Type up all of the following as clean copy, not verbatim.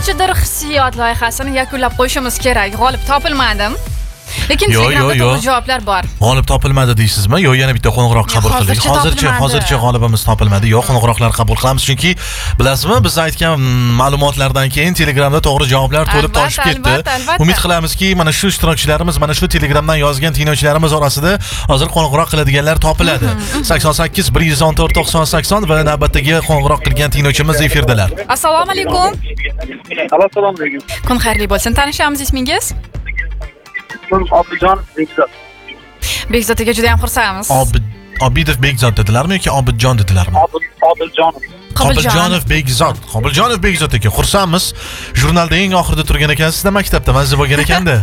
Chidir hissiyot loyihasini yakunlab qo'yishimiz kerak. G'olib topilmadim. Lekin Telegramda to'g'ri javoblar bor. G'olib topilmadi deysizmi? Yo, yana bitta qo'ng'iroq qabul qildik. Hozircha g'olibimiz topilmadi. Yo, qo'ng'iroqlar qabul qilamiz chunki bilasizmi, biz aytgan ma'lumotlardan keyin Telegramda to'g'ri javoblar to'lib toshib ketdi. Umid qilamizki, mana shu ishtirokchilarimiz, mana shu Telegramdan yozgan tinglovchilarimiz orasida hozir qo'ng'iroq qiladiganlar topiladi. 88 114 90 80 va navbatdagi qo'ng'iroq qilgan tinglovchimiz efirdalar. Assalomu alaykum. Assalomu alaykum. Kun xayrli bo'lsin. Tanishamiz, ismingiz? Obidjon Bekzod. Bekzod aka juda ham xursandmiz. Obidov Bekzod dedilarmi yoki Obidjon dedilarmi? Qobiljonov. Qobiljonov Bekzod aka, xursandmiz. Jurnalda eng oxirida turgan ekansiz, sizda maktabda mazza bo'lgan ekanda.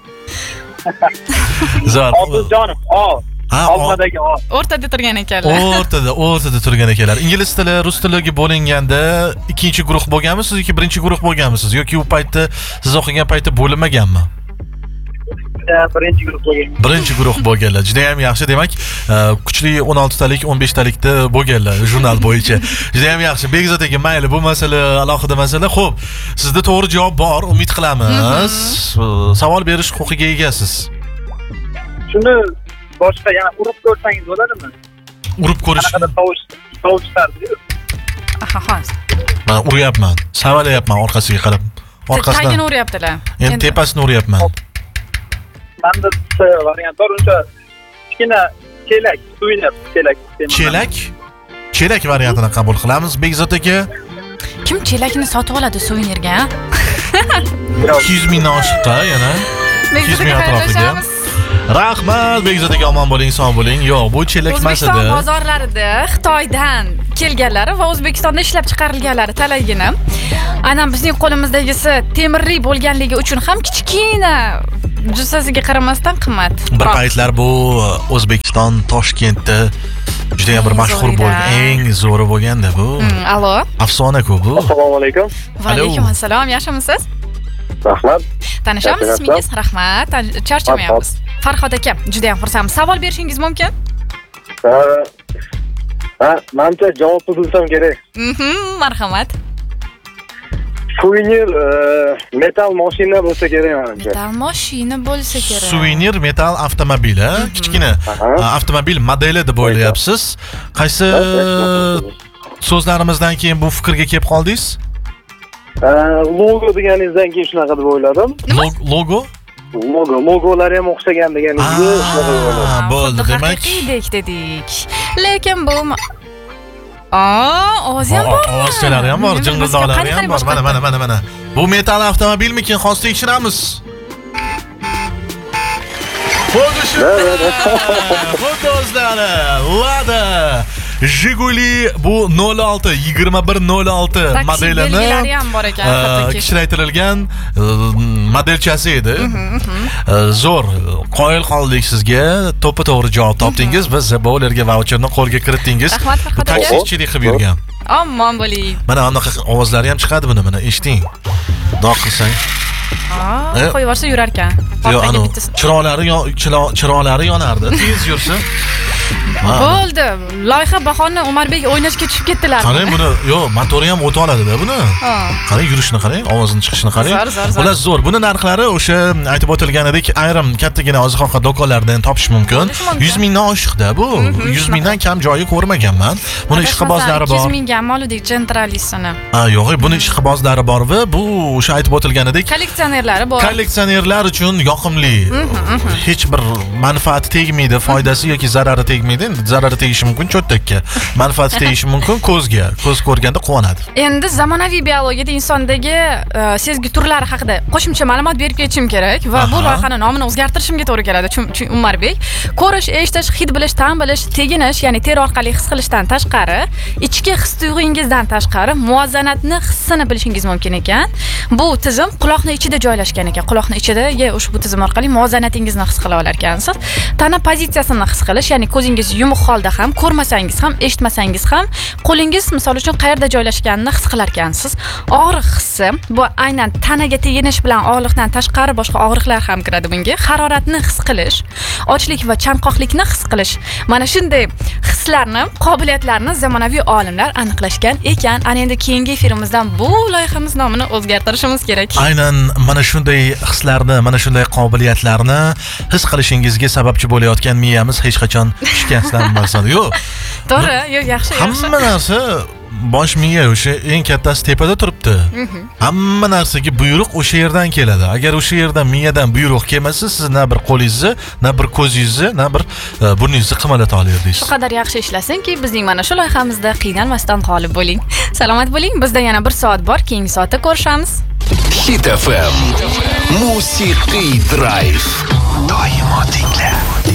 Zo'r. Qobiljonov. Olmadagi O'rtada turgan ekanlar. O'rtada turgan ekanlar. Ingliz tili, rus tiliga bo'linganda ikkinchi guruh bo'lganmisiz yoki birinchi guruh bo'lganmisiz yoki u paytda siz o'qigan paytda bo'linmaganmi? Birinchi guruh bo'lganlar. Juda ham yaxshi, demak, kuchli 16 talik, 15 talikda bo'lganlar jurnal bo'yicha. Juda ham yaxshi. Bekzod aka, mayli, bu masala alohida masala. Xo'p, sizda to'g'ri javob bor, umid qilamiz. Savol berish huquqiga egasiz. Shuni boshqa yana urib ko'rsangiz bo'ladimi? Urib ko'rish. Tovush chiqardi. Aha. Men uryapman. Savalayapman orqasiga qarab. Orqasidan. Tagini uryaptilar. Endi tepasini uryapman. Manda variant bor, uncha kichkina chelak variantini qabul qilamiz. Bekzod aka, kim chelakni sotib oladi suvenirga? 200 mingdan oshiqqa yana. 200 ming atrofiga. Rahmat, Bekzod aka, omon bo'ling, sog' bo'ling. Yo'q, bu chelak emas edi. O'zbekiston bozorlarida Xitoydan kelganlari va O'zbekistonda ishlab chiqarilganlari talaygina. Aynan bizning qo'limizdagisi temirli bo'lganligi uchun ham kichkina jussasiga qaramasdan qimmat. Bir paytlar bu O'zbekiston Toshkentda juda ham bir mashhur bo'lgan, eng zo'ri bo'lganda bu. Alo. Afsona-ku bu. Assalomu alaykum. Va alaykum assalom. Yaxshimisiz? Rahmat. Tanishamiz, ismingiz? Rahmat. Charchamayapmiz. Farhod aka, juda ham xursandmiz. Savol berishingiz mumkin? Menimcha javobni bilsam kerak. Marhamat. Suvenir metal mashina bo'lsa kerak menimcha. Metal mashina bo'lsa kerak. Suvenir metal avtomobil, kichkina avtomobil modeli deb o'ylayapsiz. Qaysi so'zlarimizdan keyin bu fikrga kelib qoldingiz? Logo deganingizdan keyin shunaqa deb o'yladim. Logolar ham o'xshagan deganingizga shunaqa o'yladim. Bo'ldi, demak. Dedik. Lekin bu ovoz ham bor. Ovozchalari ham bor, jing'ildoqlari ham bor. Mana. Bu metal avtomobilmikin? Hozir tekshiramiz. Xuddi shu. Xuddi o'zlari. Lada Jiguli bu 2106 modelini kichraytirilgan modelchasi edi. Zo'r, qoyil qoldik sizga. To'g'ri javob topdingiz. Biz bowlerga voucherni qo'lga kiritdingiz. Taksichilik qilib yurgan. Omon bo'ling. Mana anaqa ovozlari ham chiqadi buni, mana eshiting. Doq qilsang. Qo'yib yuborsa yurar ekan. Chiroqlari yonardi. Tez yursin. Bo'ldi. Loyiha bahoni Umarbek o'ynashga tushib ketdilar. Qarang buni, motori ham o'ta oladi-da buni. Qarang, yurishini qarang, ovozini chiqishini qarang. Ular zo'r. Buni narxlari o'sha aytib o'tilganidek ayrim kattagina oziq-ovqat do'konlaridan topish mumkin. 100 mingdan oshiqda bu. 100 mingdan kam joyi ko'rmaganman. Buni ishqibozlari bor. 200 mingga moludek gentralisini. Yo'q, buni ishqibozlari bor va bu o'sha aytib o'tilganidek kolleksionerlari bor. Kolleksionerlar uchun yoqimli. Hech bir manfaati tegmaydi, foydasi yoki zarari tegmaydi. Zarari tegishi mumkin cho'ttakka, manfaati tegishi mumkin ko'zga. Ko'z ko'rganda quvonadi. Endi zamonaviy biologiyada insondagi sezgi turlari haqida qo'shimcha ma'lumot berib ketishim kerak va bu loyihaning nomini o'zgartirishimga to'g'ri keladi. Chunki Umarbek, ko'rish, eshitish, hid bilish, ta'm bilish, teginish, ya'ni teri orqali his qilishdan tashqari, ichki his tuyg'ungizdan tashqari muvozanatni hissini bilishingiz mumkin ekan. Bu tizim quloqning ichida joylashgan ekan. Quloqning ichida ushbu tizim orqali muvozanatingizni his qila olar ekansiz. Tana pozitsiyasini his qilish, ya'ni ko'zingiz yumuq holda ham, ko'rmasangiz ham, eshitmasangiz ham, qo'lingiz misol uchun qayerda joylashganini his qilar ekansiz. Og'riq hissi bu aynan tanaga teginish bilan og'riqdan tashqari boshqa og'riqlar ham kiradi bunga. Haroratni his qilish, ochlik va chanqoqlikni his qilish. Mana shunday hislarni, qobiliyatlarni zamonaviy olimlar aniqlashgan ekan. Ana endi keyingi efirimizdan bu loyihamiz nomini o'zgartirish qilishimiz kerak. Aynan mana shunday hislarni, mana shunday qobiliyatlarni his qilishingizga sababchi bo'layotgan miyamiz hech qachon shikastlanmasadi. Yo'q. To'g'ri, yo'q, yaxshi. Hamma narsa bosh miya o'sha eng kattasi tepada turibdi. Hamma narsaga buyruq o'sha yerdan keladi. Agar o'sha yerdan miyadan buyruq kelmasa, siz na bir qo'lingizni, na bir ko'zingizni, na bir burningizni qimalata olardingiz. Shu qadar yaxshi ishlasinki, bizning mana shu loyihamizda qiynalmasdan qolib bo'ling. Salomat bo'ling. Bizda yana 1 soat bor. Keyingi soatda ko'rishamiz. Hit FM Musiqiy Drive. Doimo tingla.